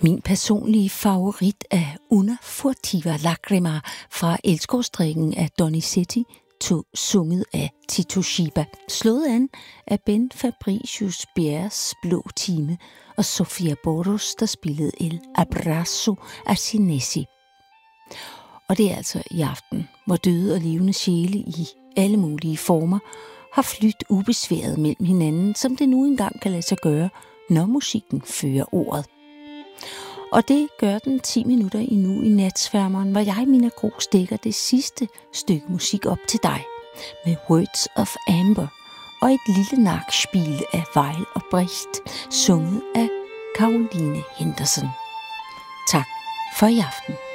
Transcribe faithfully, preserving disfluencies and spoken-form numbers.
Min personlige favorit er Una furtiva lacrima fra Elskovsdrikken af Donizetti, to sunget af Tito Schipa, slået an af Ben Fabricius Bjerres Blå Time og Sofia Boros, der spillede El Abrazo af Sinesi. Og det er altså i aften, hvor døde og levende sjæle i alle mulige former har flyttet ubesværet mellem hinanden, som det nu engang kan lade sig gøre, når musikken fører ordet. Og det gør den ti minutter endnu i natsværmeren, hvor jeg, Mina Gro, stikker det sidste stykke musik op til dig med Words of Amber og et lille nakspil af Weil og Brecht, sunget af Caroline Henderson. Tak for i aften.